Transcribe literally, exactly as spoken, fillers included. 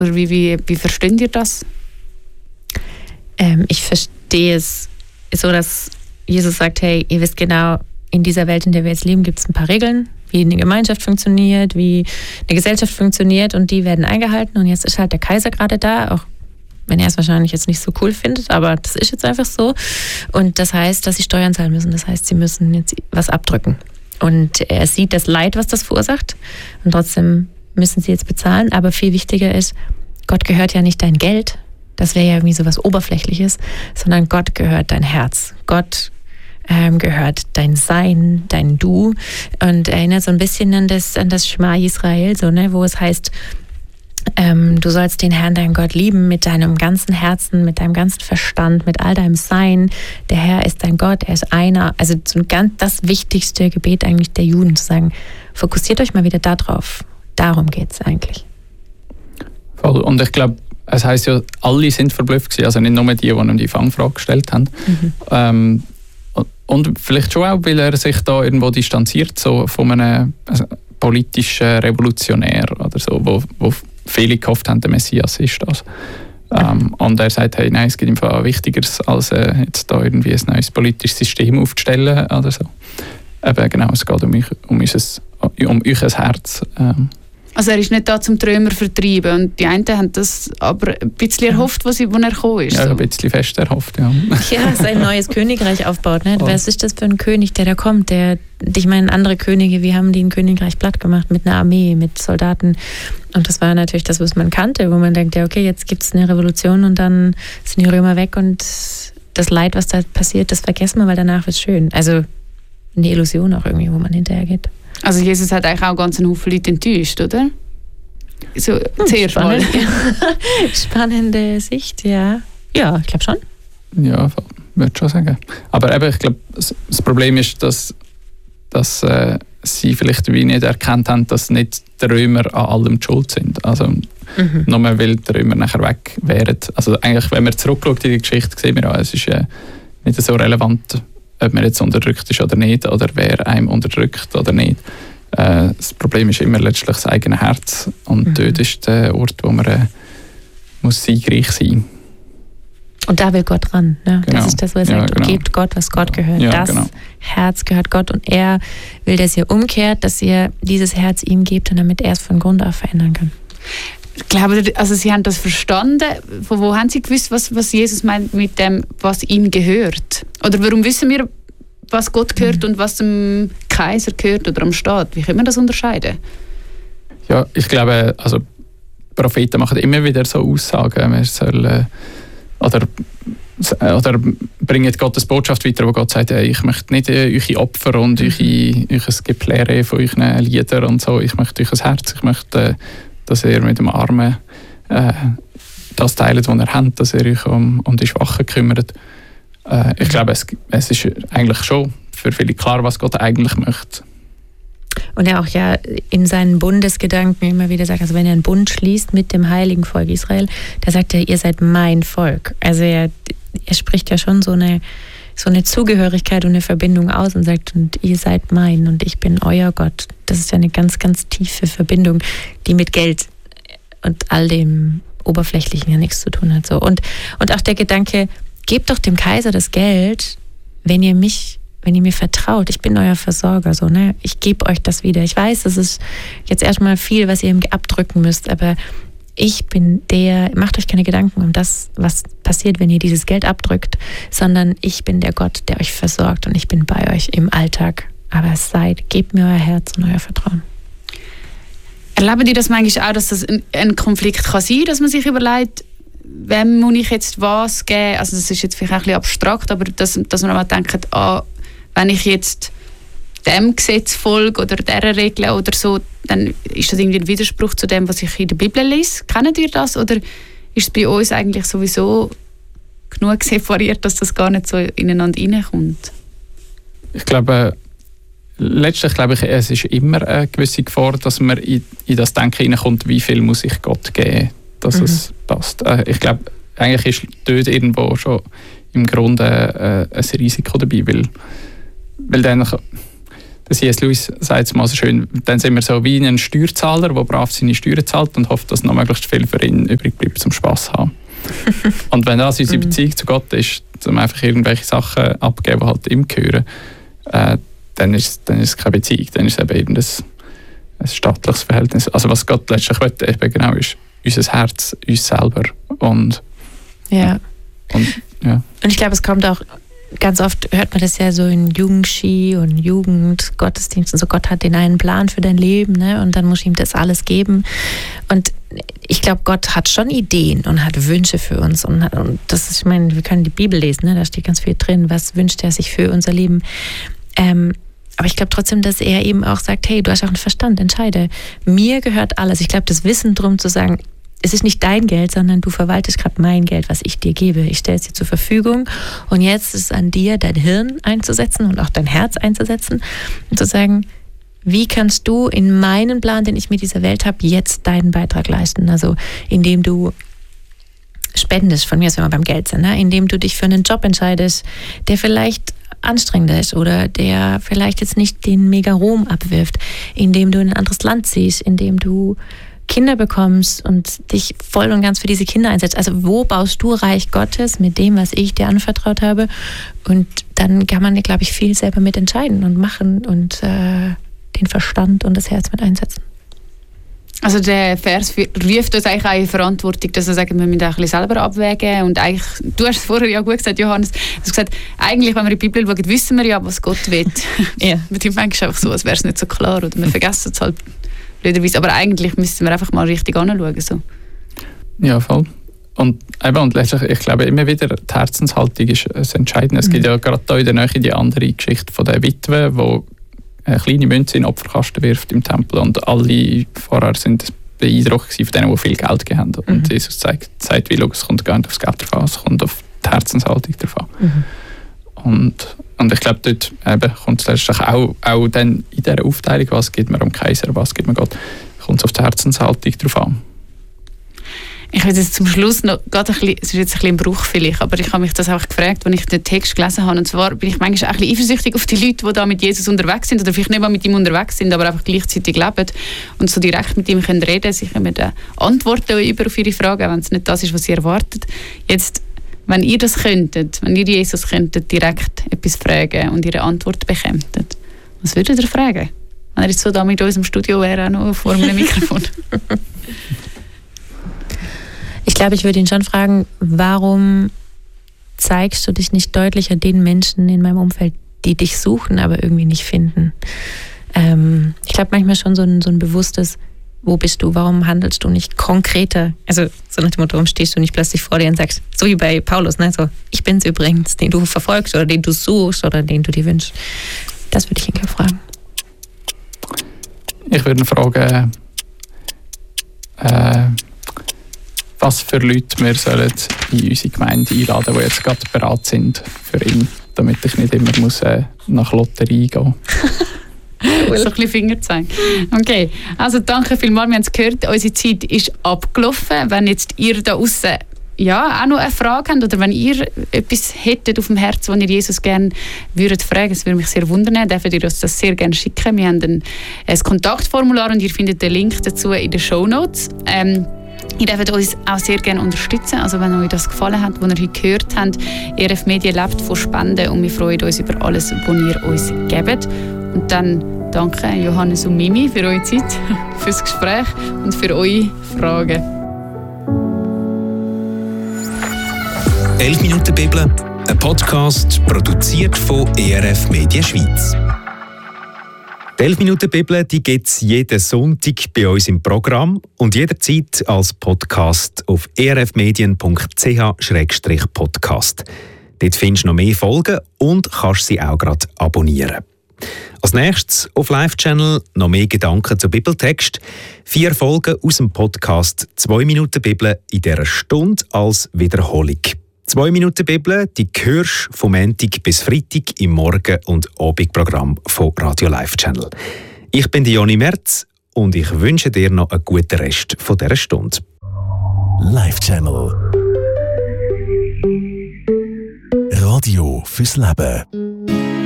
Oder wie, wie, wie versteht ihr das? Ähm, ich verstehe es so, dass Jesus sagt, hey, ihr wisst genau, in dieser Welt, in der wir jetzt leben, gibt es ein paar Regeln, wie eine Gemeinschaft funktioniert, wie eine Gesellschaft funktioniert und die werden eingehalten und jetzt ist halt der Kaiser gerade da, auch wenn er es wahrscheinlich jetzt nicht so cool findet, aber das ist jetzt einfach so und das heißt, dass sie Steuern zahlen müssen, das heißt, sie müssen jetzt was abdrücken und er sieht das Leid, was das verursacht und trotzdem müssen sie jetzt bezahlen, aber viel wichtiger ist, Gott gehört ja nicht dein Geld, das wäre ja irgendwie so was Oberflächliches, sondern Gott gehört dein Herz, Gott ähm, gehört dein Sein, dein Du und erinnert so ein bisschen an das, an das Schma Israel, so, ne, wo es heißt, ähm, du sollst den Herrn, deinen Gott lieben mit deinem ganzen Herzen, mit deinem ganzen Verstand, mit all deinem Sein. Der Herr ist dein Gott, er ist einer. Also so ganz das wichtigste Gebet eigentlich der Juden, zu sagen, fokussiert euch mal wieder da drauf. Darum geht es eigentlich. Voll. Und ich glaube, es heisst ja, alle sind verblüfft gewesen, also nicht nur die, die ihm die Fangfrage gestellt haben. Mhm. Ähm, und vielleicht schon auch, weil er sich da irgendwo distanziert so von einem also, politischen Revolutionär oder so, wo, wo viele gehofft haben, der Messias ist das. Ähm, und er sagt, hey, nein, es gibt im Fall Wichtigeres, als äh, jetzt da irgendwie ein neues politisches System aufzustellen oder so. Eben genau, es geht um, euch, um, unser, um euer Herz. Ähm. Also er ist nicht da zum Trömer vertreiben und die einen haben das aber ein bisschen erhofft, wo, sie, wo er gekommen ist. Ja, so. ein bisschen fest erhofft, ja. Ja, sein neues Königreich aufbaut. Ne? Was ist das für ein König, der da kommt? Der, ich meine, andere Könige, wie haben die ein Königreich platt gemacht? Mit einer Armee, mit Soldaten. Und das war natürlich das, was man kannte, wo man denkt, ja okay, jetzt gibt es eine Revolution und dann sind die Römer weg und das Leid, was da passiert, das vergessen wir, weil danach wird es schön. Also eine Illusion auch irgendwie, wo man hinterher geht. Also Jesus hat eigentlich auch ganz einen Haufen Leute enttäuscht, oder? So, hm, zuerst mal. Spannende Sicht, ja. Ja, ich glaube schon. Ja, würde schon sagen. Aber eben, ich glaube, das Problem ist, dass, dass äh, sie vielleicht wie nicht erkannt haben, dass nicht die Römer an allem die schuld sind. Also mhm. nur weil die Römer nachher weg wären. Also eigentlich, wenn man zurückschaut in die Geschichte, sehen wir auch, es ist äh, nicht so relevant, ob man jetzt unterdrückt ist oder nicht, oder wer einem unterdrückt oder nicht. Äh, das Problem ist immer letztlich das eigene Herz. Und mhm. dort ist der Ort, wo man äh, muss siegreich sein. Und da will Gott ran. Ne? Genau. Das ist das, was er ja, sagt. genau. Und gebt Gott, was Gott gehört. Ja, das genau. Herz gehört Gott. Und er will, dass ihr umkehrt, dass ihr dieses Herz ihm gebt, und damit er es von Grund auf verändern kann. Ich glaube, also Sie haben das verstanden. Von wo haben Sie gewusst, was, was Jesus meint mit dem, was ihm gehört? Oder warum wissen wir, was Gott gehört mhm. und was dem Kaiser gehört oder am Staat? Wie können wir das unterscheiden? Ja, ich glaube, also Propheten machen immer wieder so Aussagen, man soll äh, oder, oder bringen Gottes Botschaft weiter, wo Gott sagt, äh, ich möchte nicht äh, eure Opfer und mhm. eure, euer Gepläre von euren Liedern und so, ich möchte euer Herz, ich möchte, äh, dass ihr mit dem Armen äh, das teilt, was ihr habt, dass ihr euch um, um die Schwachen kümmert. Äh, ich glaube, es, es ist eigentlich schon für viele klar, was Gott eigentlich möchte. Und er auch ja in seinen Bundesgedanken immer wieder sagt, also wenn er einen Bund schließt mit dem heiligen Volk Israel, da sagt er, ihr seid mein Volk. Also er, er spricht ja schon so eine, so eine Zugehörigkeit und eine Verbindung aus und sagt, und ihr seid mein und ich bin euer Gott. Das ist ja eine ganz, ganz tiefe Verbindung, die mit Geld und all dem Oberflächlichen ja nichts zu tun hat. So. Und, und auch der Gedanke, gebt doch dem Kaiser das Geld, wenn ihr mich wenn ihr mir vertraut, ich bin euer Versorger, so, ne? Ich gebe euch das wieder. Ich weiß, das ist jetzt erstmal viel, was ihr ihm abdrücken müsst, aber ich bin der, macht euch keine Gedanken um das, was passiert, wenn ihr dieses Geld abdrückt, sondern ich bin der Gott, der euch versorgt und ich bin bei euch im Alltag. Aber seid, gebt mir euer Herz und euer Vertrauen. Erleben die das manchmal auch, dass das ein Konflikt kann sein, dass man sich überlegt, wem muss ich jetzt was geben? Also das ist jetzt vielleicht ein bisschen abstrakt, aber dass, dass man auch denkt, ah, wenn ich jetzt dem Gesetz folge oder dieser Regel oder so, dann ist das irgendwie ein Widerspruch zu dem, was ich in der Bibel lese. Kennt ihr das? Oder ist es bei uns eigentlich sowieso genug separiert, dass das gar nicht so ineinander reinkommt? Ich glaube, letztlich glaube ich, es ist immer eine gewisse Gefahr, dass man in, in das Denken hineinkommt, wie viel muss ich Gott geben, dass mhm. es passt. Ich glaube, eigentlich ist dort irgendwo schon im Grunde ein Risiko dabei, weil Weil dann, dann der C S. Lewis sagt es mal so schön, dann sind wir so wie ein Steuerzahler, der brav seine Steuern zahlt und hofft, dass noch möglichst viel für ihn übrig bleibt zum Spass zu haben. Und wenn das unsere Beziehung zu Gott ist, um einfach irgendwelche Sachen abzugeben, die halt ihm gehören, äh, dann, ist, dann ist es keine Beziehung, dann ist es eben ein, ein staatliches Verhältnis. Also was Gott letztlich will, eben genau ist unser Herz, uns selber. Und, ja. Und, ja. und ich glaube, es kommt auch, ganz oft hört man das ja so in Jugendski und Jugend, Gottesdiensten, so Gott hat den einen Plan für dein Leben, ne? Und dann muss ich ihm das alles geben. Und ich glaube, Gott hat schon Ideen und hat Wünsche für uns. Und, und das ist, ich meine, wir können die Bibel lesen, ne? Da steht ganz viel drin, was wünscht er sich für unser Leben. Ähm, aber ich glaube trotzdem, dass er eben auch sagt, hey, du hast auch einen Verstand, entscheide. Mir gehört alles. Ich glaube, das Wissen drum zu sagen, es ist nicht dein Geld, sondern du verwaltest gerade mein Geld, was ich dir gebe. Ich stelle es dir zur Verfügung und jetzt ist es an dir, dein Hirn einzusetzen und auch dein Herz einzusetzen und zu sagen, wie kannst du in meinen Plan, den ich mit dieser Welt habe, jetzt deinen Beitrag leisten? Also indem du spendest, von mir aus, wenn wir beim Geld sind, ne? Indem du dich für einen Job entscheidest, der vielleicht anstrengender ist oder der vielleicht jetzt nicht den Mega-Ruhm abwirft, indem du in ein anderes Land ziehst, indem du Kinder bekommst und dich voll und ganz für diese Kinder einsetzt. Also wo baust du Reich Gottes mit dem, was ich dir anvertraut habe? Und dann kann man, glaube ich, viel selber mit entscheiden und machen und äh, den Verstand und das Herz mit einsetzen. Also der Vers ruft uns eigentlich auch in Verantwortung, dass wir sagen, wir müssen auch ein bisschen selber abwägen. Und eigentlich, du hast es vorher ja gut gesagt, Johannes, du hast gesagt, eigentlich, wenn wir in die Bibel schauen, wissen wir ja, was Gott will. Ja. Mit dem manchmal einfach so, als wäre es nicht so klar oder wir vergessen es halt blöderweise. Aber eigentlich müssen wir einfach mal richtig anschauen. So. Ja, voll. Und, eben, und letztlich, ich glaube immer wieder, die Herzenshaltung ist das Entscheidende. Es mhm. gibt ja gerade hier in der Nähe die andere Geschichte von der Witwe, wo eine kleine Münze in den Opferkasten wirft im Tempel und alle vorher sind beeindruckt von denen, die viel Geld gegeben haben. Und mhm. Jesus sagt, sagt wie, es kommt gar nicht aufs Geld drauf an, es kommt auf die Herzenshaltung drauf an. Mhm. Und, und ich glaube, dort eben kommt es letztlich auch, auch dann in dieser Aufteilung, was gibt man am Kaiser, was gibt man Gott, kommt es auf die Herzenshaltung drauf an. Ich will jetzt zum Schluss noch, gerade ein bisschen, es ist jetzt ein bisschen ein Bruch vielleicht, aber ich habe mich das auch gefragt, als ich den Text gelesen habe. Und zwar bin ich manchmal auch ein bisschen eifersüchtig auf die Leute, die da mit Jesus unterwegs sind oder vielleicht nicht mal mit ihm unterwegs sind, aber einfach gleichzeitig leben und so direkt mit ihm können reden, sich immer dann Antworten über auf ihre Fragen, wenn es nicht das ist, was sie erwartet. Jetzt, wenn ihr das könntet, wenn ihr Jesus könntet direkt etwas fragen und ihre Antwort bekämmtet, was würdet ihr fragen? Wenn er jetzt so da mit uns im Studio wäre, auch noch vor einem Mikrofon. Ich glaube, ich würde ihn schon fragen, warum zeigst du dich nicht deutlicher den Menschen in meinem Umfeld, die dich suchen, aber irgendwie nicht finden? Ähm, ich glaube manchmal schon so ein, so ein bewusstes, wo bist du, warum handelst du nicht konkreter? Also so nach dem Motto, warum stehst du nicht plötzlich vor dir und sagst, so wie bei Paulus, ne? So, ich bin's übrigens, den du verfolgst oder den du suchst oder den du dir wünschst. Das würde ich ihn gerne fragen. Ich würde ihn fragen, äh, was für Leute wir sollen in unsere Gemeinde einladen, die jetzt gerade bereit sind für ihn, damit ich nicht immer muss, äh, nach Lotterie gehen muss. So ein bisschen Finger zeigen. Okay, also danke vielmals, wir haben es gehört, unsere Zeit ist abgelaufen. Wenn jetzt ihr da draussen ja, auch noch eine Frage habt oder wenn ihr etwas hättet auf dem Herzen, was ihr Jesus gerne würdet fragen, das würde mich sehr wundern, dürft ihr uns das sehr gerne schicken. Wir haben ein, ein Kontaktformular und ihr findet den Link dazu in den Shownotes. Ähm, Ihr dürft uns auch sehr gerne unterstützen. Also wenn euch das gefallen hat, was ihr heute gehört habt, E R F Media lebt von Spenden und wir freuen uns über alles, was ihr uns gebt. Und dann danke Johannes und Mimi für eure Zeit, für das Gespräch und für eure Fragen. elf Minuten Bibel, ein Podcast produziert von E R F Media Schweiz. Die elf Minuten Bibel gibt es jeden Sonntag bei uns im Programm und jederzeit als Podcast auf e r f medien punkt c h slash podcast. Dort findest du noch mehr Folgen und kannst sie auch gerade abonnieren. Als nächstes auf Live-Channel noch mehr Gedanken zu Bibeltext. Vier Folgen aus dem Podcast zwei Minuten Bibel in dieser Stunde als Wiederholung. zwei Minuten Bibel, die hörst du vom Montag bis Freitag im Morgen- und Abendprogramm von Radio Live Channel. Ich bin Joni Merz und ich wünsche dir noch einen guten Rest von dieser Stunde. Live Channel. Radio fürs Leben.